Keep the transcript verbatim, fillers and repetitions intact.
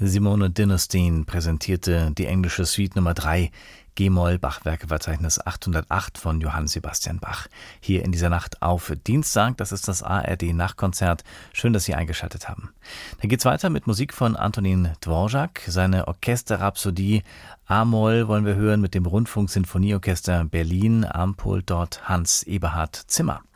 Simone Dinnerstein präsentierte die englische Suite Nummer drei, G-Moll, Bachwerkeverzeichnis achthundertacht von Johann Sebastian Bach. Hier in dieser Nacht auf Dienstag, das ist das A R D-Nachtkonzert. Schön, dass Sie eingeschaltet haben. Dann geht's weiter mit Musik von Antonin Dvorak. Seine Orchesterrhapsodie A-Moll wollen wir hören mit dem Rundfunk-Sinfonieorchester Berlin, am Pult dort Hans Eberhard Zimmer.